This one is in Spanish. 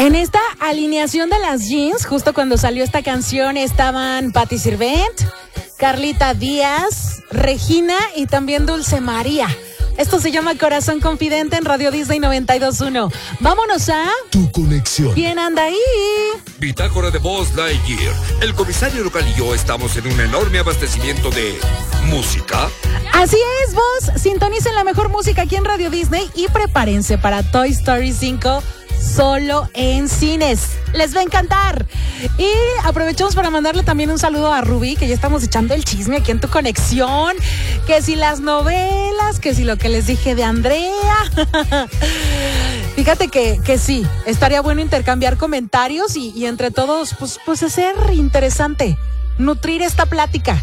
En esta alineación de las Jeans, justo cuando salió esta canción, estaban Patti Sirvent, Carlita Díaz, Regina y también Dulce María. Esto se llama Corazón Confidente en Radio Disney 92.1. Vámonos a... Tu conexión. ¿Quién anda ahí? Bitácora de Buzz Lightyear. El comisario local y yo estamos en un enorme abastecimiento de música. Así es, vos. Sintonicen la mejor música aquí en Radio Disney y prepárense para Toy Story 5 solo en cines. Les va a encantar. Y aprovechamos para mandarle también un saludo a Rubí, que ya estamos echando el chisme aquí en Tu Conexión. Que si las novelas, que si lo que les dije de Andrea. Fíjate que sí, estaría bueno intercambiar comentarios y entre todos, pues hacer interesante, nutrir esta plática.